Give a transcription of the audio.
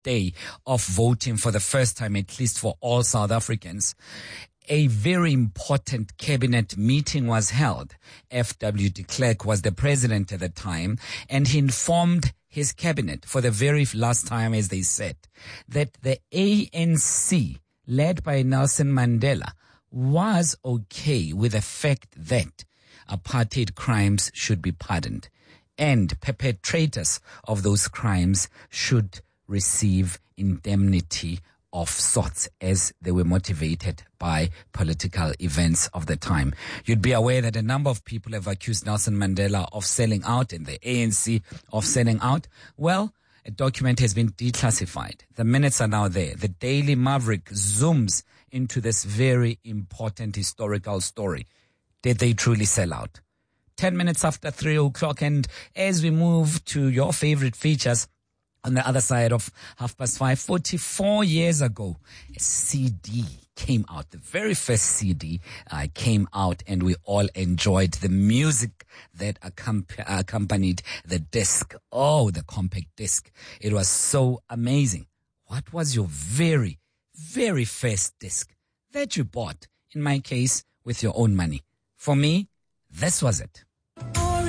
day of voting for the first time, at least for all South Africans, a very important cabinet meeting was held. F.W. de Klerk was the president at the time, and he informed his cabinet for the very last time, as they said, that the ANC, led by Nelson Mandela, was okay with the fact that apartheid crimes should be pardoned and perpetrators of those crimes should receive indemnity of sorts as they were motivated by political events of the time. You'd be aware that a number of people have accused Nelson Mandela of selling out and the ANC of selling out. Well, a document has been declassified. The minutes are now there. The Daily Maverick zooms into this very important historical story. Did they truly sell out? 10 minutes after 3 o'clock, and as we move to your favorite features, on the other side of 5:30, 44 years ago, a CD came out. The very first CD came out, and we all enjoyed the music that accompanied the disc. Oh, the compact disc. It was so amazing. What was your very, very first disc that you bought? In my case, with your own money. For me, this was it.